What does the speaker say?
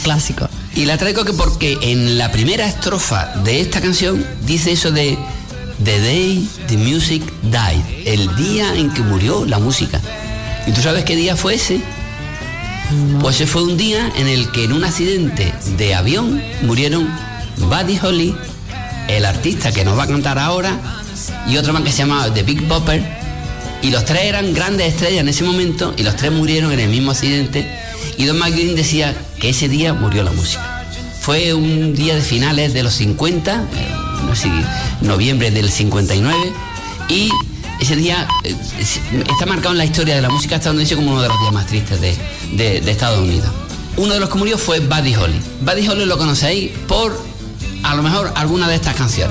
clásico. Y la traigo porque en la primera estrofa de esta canción dice eso de The Day the Music Died, el día en que murió la música. ¿Y tú sabes qué día fue ese? No. Pues ese fue un día en el que en un accidente de avión murieron Buddy Holly, el artista que nos va a cantar ahora, y otro más que se llama The Big Bopper, y los tres eran grandes estrellas en ese momento, y los tres murieron en el mismo accidente, y Don McLean decía que ese día murió la música. Fue un día de finales de los 50, no sé, noviembre del 59, y ese día está marcado en la historia de la música estadounidense como uno de los días más tristes de Estados Unidos. Uno de los que murió fue Buddy Holly. Buddy Holly lo conocéis por, a lo mejor, alguna de estas canciones.